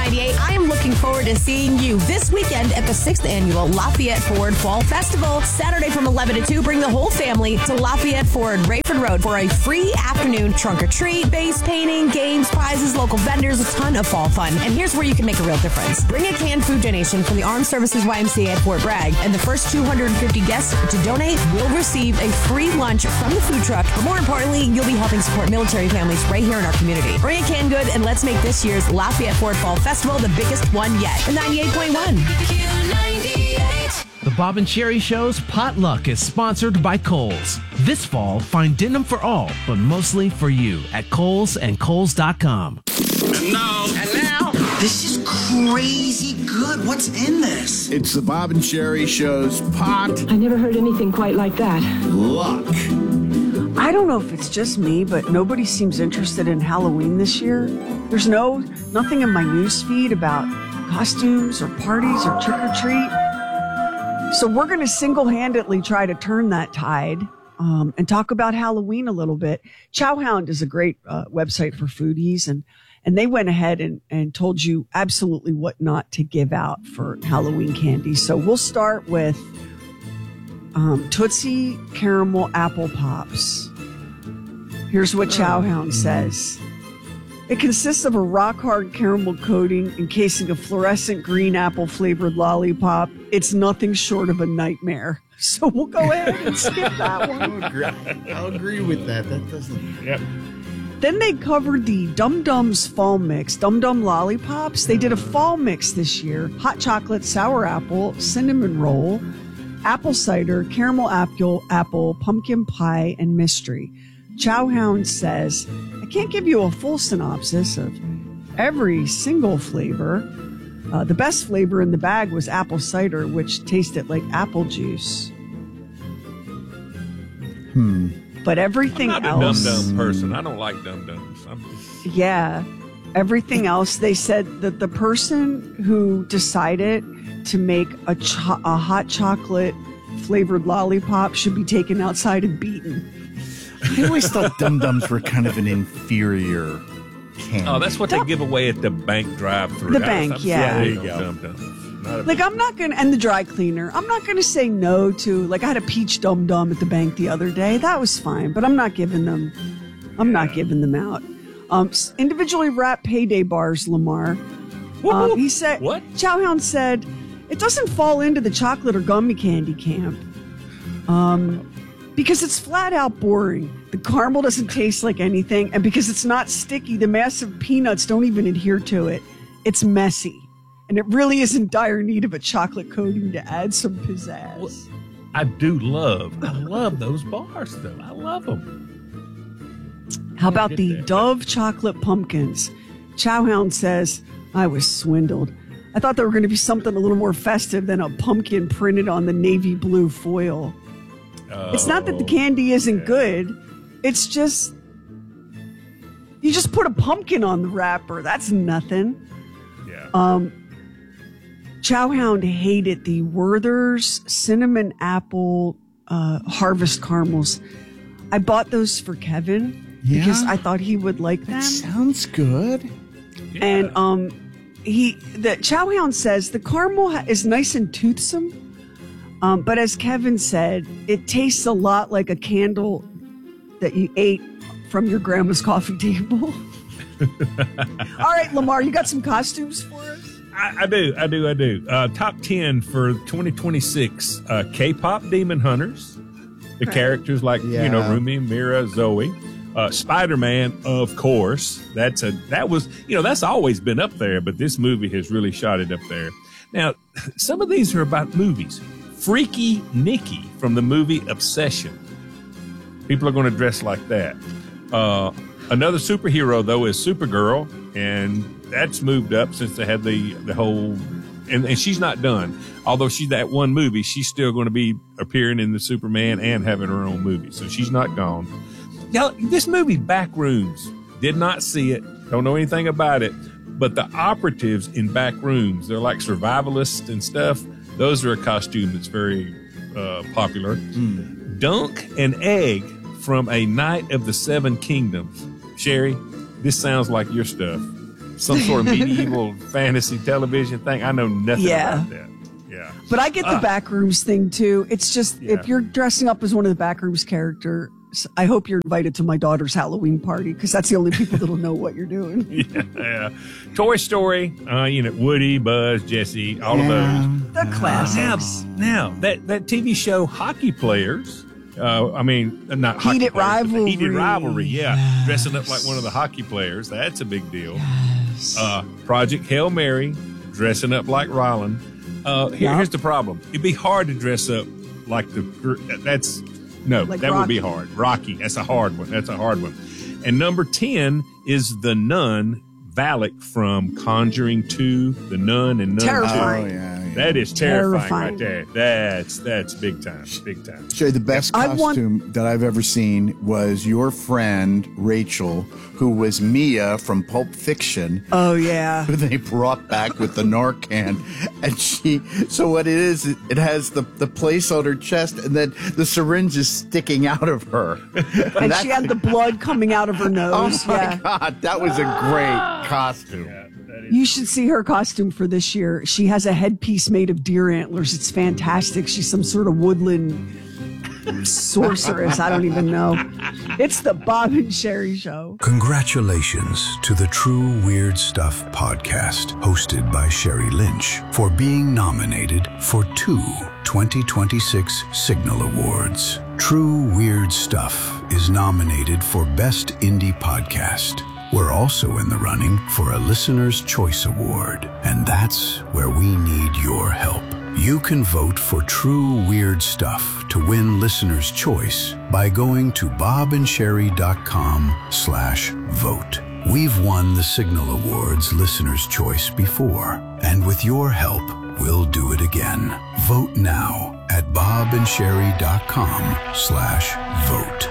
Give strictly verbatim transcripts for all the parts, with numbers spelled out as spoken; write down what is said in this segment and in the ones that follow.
ninety-eight. I am looking forward to seeing you this weekend at the sixth Annual Lafayette Ford Fall Festival. Saturday from eleven to two, bring the whole family to Lafayette Ford, Rayford Road for a free afternoon trunk or treat, base painting, games, prizes, local vendors, a ton of fall fun. And here's where you can make a real difference. Bring a canned food donation from the Armed Services Y M C A at Fort Bragg, and the first two hundred fifty guests to donate will receive a free lunch from the food truck. But more importantly, you'll be helping support military families right here in our community. Bring a canned good and let's make this year's Lafayette Ford Fall Festival the biggest one yet. ninety-eight point one. The Bob and Sherry Show's Potluck is sponsored by Kohl's. This fall, find denim for all, but mostly for you at Kohl's and Kohl's dot com. And now, and now, this is crazy good. What's in this? It's the Bob and Sherry Show's Pot. I never heard anything quite like that. Luck. I don't know if it's just me, but nobody seems interested in Halloween this year. There's no nothing in my news feed about costumes or parties or trick or treat. So we're going to single-handedly try to turn that tide um, and talk about Halloween a little bit. Chowhound is a great uh, website for foodies, and and they went ahead and, and told you absolutely what not to give out for Halloween candy. So we'll start with um, Tootsie Caramel Apple Pops. Here's what Chowhound says. It consists of a rock-hard caramel coating encasing a fluorescent green apple-flavored lollipop. It's nothing short of a nightmare. So we'll go ahead and skip that one. I'll agree, I'll agree with that. That doesn't... Yep. Then they covered the Dum Dums Fall Mix, Dum Dum Lollipops. They did a fall mix this year. Hot chocolate, sour apple, cinnamon roll, apple cider, caramel apple, apple, pumpkin pie, and mystery. Chowhound says, I can't give you a full synopsis of every single flavor. Uh, the best flavor in the bag was apple cider, which tasted like apple juice. Hmm. But everything I'm not else... a dum-dum person. I don't like dum-dums. I'm just... Yeah. Everything else, they said that the person who decided to make a, cho- a hot chocolate flavored lollipop should be taken outside and beaten. I always thought Dum Dums were kind of an inferior candy. Oh, that's what they give away at the bank drive-thru. The bank, I'm, yeah. There you There you go. go. Dum-dums. Not a Like, big- I'm not going to, and the dry cleaner, I'm not going to say no to, like, I had a peach Dum Dum at the bank the other day. That was fine, but I'm not giving them, I'm not giving them out. Um, s- individually wrapped payday bars, Lamar. Um, he said, What? Chowhound said, it doesn't fall into the chocolate or gummy candy camp. Um, because it's flat out boring. The caramel doesn't taste like anything, and because it's not sticky, the massive peanuts don't even adhere to it. It's messy, and it really is in dire need of a chocolate coating to add some pizzazz. Well, I do love, I love those bars, though. I love them. How about get the that. Dove chocolate pumpkins? Chowhound says, I was swindled. I thought they were going to be something a little more festive than a pumpkin printed on the navy blue foil. Oh, It's not that the candy isn't yeah. good. It's just, you just put a pumpkin on the wrapper. That's nothing. Yeah. Um, Chowhound hated the Werther's cinnamon apple uh, harvest caramels. I bought those for Kevin Yeah? because I thought he would like them. That sounds good. Yeah. And um, he the Chowhound says the caramel ha- is nice and toothsome. Um, but as Kevin said, it tastes a lot like a candle that you ate from your grandma's coffee table. All right, Lamar, you got some costumes for us? I, I do, I do, I do. Uh, top ten for twenty twenty-six, uh, K-pop Demon Hunters. The Right. characters like, you know, Yeah. Rumi, Mira, Zoe. Uh, Spider-Man, of course. That's a, that was, you know, that's always been up there, but this movie has really shot it up there. Now, some of these are about movies. Freaky Nikki from the movie Obsession. People are going to dress like that. Uh, another superhero, though, is Supergirl, and that's moved up since they had the, the whole... And, and she's not done. Although she's that one movie, she's still going to be appearing in the Superman and having her own movie. So she's not gone. Y'all, this movie, Backrooms, did not see it. Don't know anything about it. But the operatives in Backrooms, they're like survivalists and stuff. Those are a costume that's very uh, popular. Mm. Dunk and Egg from A Night of the Seven Kingdoms. Sherry, this sounds like your stuff. some sort of medieval fantasy television thing. I know nothing Yeah. about that. Yeah. But I get the Ah. backrooms thing too. It's just Yeah. if you're dressing up as one of the backrooms characters, I hope you're invited to my daughter's Halloween party because that's the only people that'll know what you're doing. Yeah, yeah. Toy Story, uh, you know, Woody, Buzz, Jesse, all Yeah. of those. The Now, classics. now that, that T V show Hockey Players, uh, I mean, uh, not hockey Heated players, but the Rivalry. Heated Rivalry, yeah. Dressing up like one of the hockey players, that's a big deal. Uh, Project Hail Mary, dressing up like Ryland. Uh, here, Yep. Here's the problem. It'd be hard to dress up like the, that's, no, Like that would be Rocky. hard. Rocky, that's a hard one. That's a hard one. And number ten is the nun, Valak from Conjuring two, the nun and nun Terrifying. Oh, yeah, yeah. That is terrifying, Terrifying. right there. That's that's big time, big time. Sherry, the best I want- costume that I've ever seen was your friend Rachel, who was Mia from Pulp Fiction, Oh yeah. who they brought back with the Narcan. And she, so what it is, it, it has the, the place on her chest, and then the syringe is sticking out of her. And she had the blood coming out of her Oh nose. my yeah. God, that was a great costume. You should see her costume for this year. She has a headpiece made of deer antlers. It's fantastic. She's some sort of woodland sorceress. I don't even know. It's the Bob and Sherry Show. Congratulations to the True Weird Stuff podcast, hosted by Sherry Lynch, for being nominated for two twenty twenty-six Signal Awards. True Weird Stuff is nominated for Best Indie Podcast. We're also in the running for a Listener's Choice Award, and that's where we need your help. You can vote for True Weird Stuff to win Listener's Choice by going to bobandsherry.com slash vote. We've won the Signal Awards Listener's Choice before, and with your help, we'll do it again. Vote now at bobandsherry.com slash vote.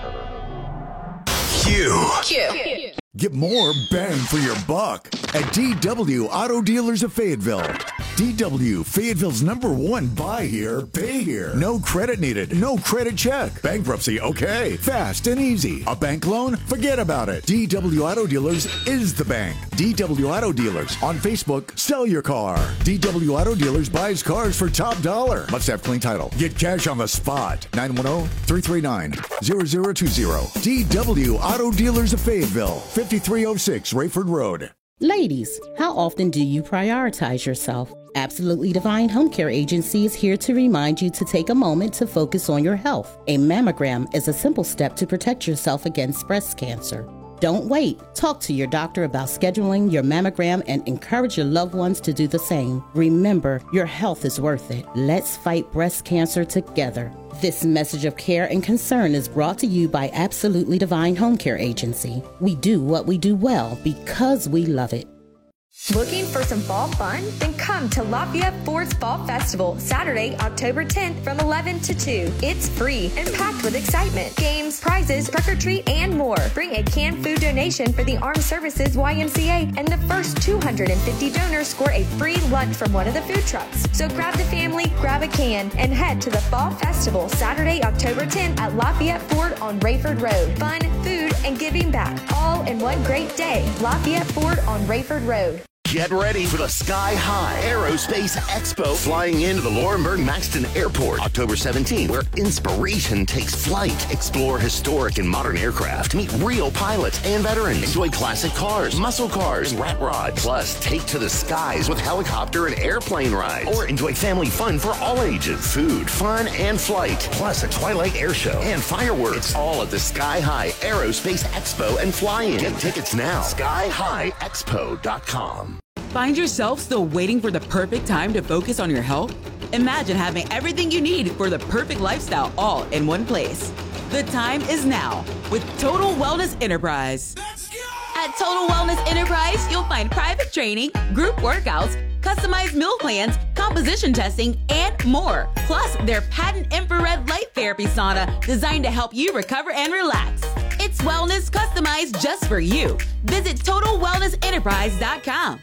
Q. Q. Get more bang for your buck at D W Auto Dealers of Fayetteville. D W, Fayetteville's number one buy here, pay here. No credit needed, no credit check. Bankruptcy, okay. Fast and easy. A bank loan? Forget about it. D W Auto Dealers is the bank. D W Auto Dealers. On Facebook, sell your car. D W Auto Dealers buys cars for top dollar. Must have clean title. Get cash on the spot. nine one zero, three three nine, zero zero two zero. D W Auto Dealers of Fayetteville. fifty-three oh six Rayford Road. Ladies, how often do you prioritize yourself? Absolutely Divine Home Care Agency is here to remind you to take a moment to focus on your health. A mammogram is a simple step to protect yourself against breast cancer. Don't wait. Talk to your doctor about scheduling your mammogram and encourage your loved ones to do the same. Remember, your health is worth it. Let's fight breast cancer together. This message of care and concern is brought to you by Absolutely Divine Home Care Agency. We do what we do well because we love it. Looking for some fall fun? Then come to Lafayette Ford's Fall Festival, Saturday, October tenth from eleven to two. It's free and packed with excitement, games, prizes, trick or treat, and more. Bring a canned food donation for the Armed Services Y M C A, and the first two hundred fifty donors score a free lunch from one of the food trucks. So grab the family, grab a can, and head to the Fall Festival, Saturday, October tenth at Lafayette Ford on Rayford Road. Fun, food, and giving back, all in one great day. Lafayette Ford on Rayford Road. Get ready for the Sky High Aerospace Expo flying into the Laurinburg Maxton Airport October seventeenth, where inspiration takes flight. Explore historic and modern aircraft. Meet real pilots and veterans. Enjoy classic cars, muscle cars, and rat rods. Plus, take to the skies with helicopter and airplane rides. Or enjoy family fun for all ages. Food, fun, and flight. Plus, a Twilight Air Show and fireworks. It's all at the Sky High Aerospace Expo and Fly-In. Get tickets now. sky high expo dot com. Find yourself still waiting for the perfect time to focus on your health? Imagine having everything you need for the perfect lifestyle all in one place. The time is now with Total Wellness Enterprise. At Total Wellness Enterprise, you'll find private training, group workouts, customized meal plans, composition testing, and more. Plus, their patent infrared light therapy sauna designed to help you recover and relax. It's wellness customized just for you. Visit total wellness enterprise dot com.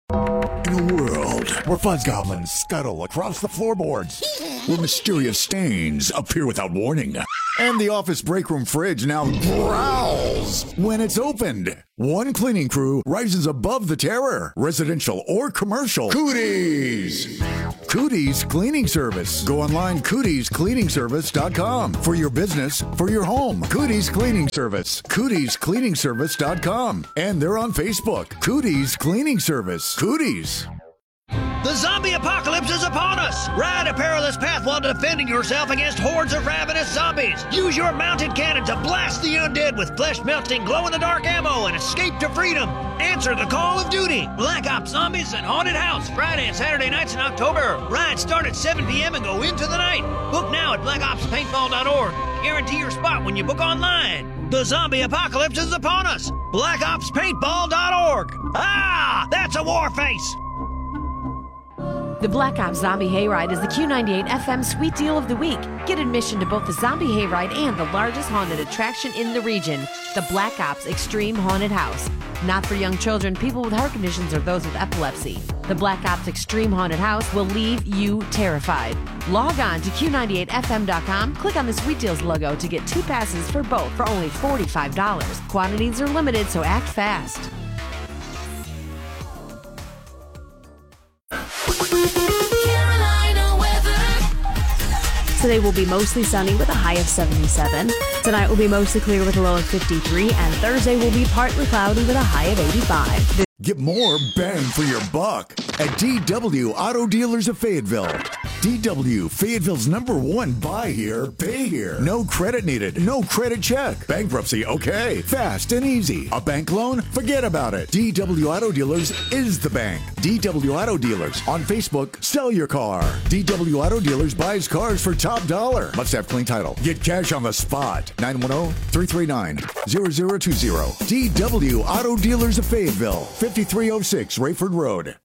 In a world where fuzz goblins scuttle across the floorboards, where mysterious stains appear without warning, And the office break room fridge now growls when it's opened. One cleaning crew rises above the terror, residential or commercial. Cooties! Cooties Cleaning Service. Go online, cooties cleaning service dot com. For your business, for your home. Cooties Cleaning Service. cooties cleaning service dot com. And they're on Facebook. Cooties Cleaning Service. Cooties. The zombie apocalypse is upon us! Ride a perilous path while defending yourself against hordes of ravenous zombies. Use your mounted cannon to blast the undead with flesh-melting, glow-in-the-dark ammo and escape to freedom. Answer the call of duty. Black Ops Zombies and Haunted House, Friday and Saturday nights in October. Rides start at seven p.m. and go into the night. Book now at black ops paintball dot org. Guarantee your spot when you book online. The zombie apocalypse is upon us. black ops paintball dot org. Ah, that's a war face. The Black Ops Zombie Hayride is the Q ninety-eight F M Sweet Deal of the Week. Get admission to both the Zombie Hayride and the largest haunted attraction in the region, the Black Ops Extreme Haunted House. Not for young children, people with heart conditions, or those with epilepsy. The Black Ops Extreme Haunted House will leave you terrified. Log on to Q ninety-eight F M dot com, click on the Sweet Deals logo to get two passes for both for only forty-five dollars. Quantities are limited, so act fast. Today will be mostly sunny with a high of seventy-seven. Tonight will be mostly clear with a low of fifty-three. And Thursday will be partly cloudy with a high of eighty-five. Get more bang for your buck at D W Auto Dealers of Fayetteville. D W, Fayetteville's number one buy here, pay here. No credit needed, no credit check. Bankruptcy, okay. Fast and easy. A bank loan? Forget about it. D W Auto Dealers is the bank. D W Auto Dealers. On Facebook, sell your car. D W Auto Dealers buys cars for top dollar. Must have clean title. Get cash on the spot. nine one zero, three three nine, zero zero two zero. D W Auto Dealers of Fayetteville. fifty-three oh six Rayford Road.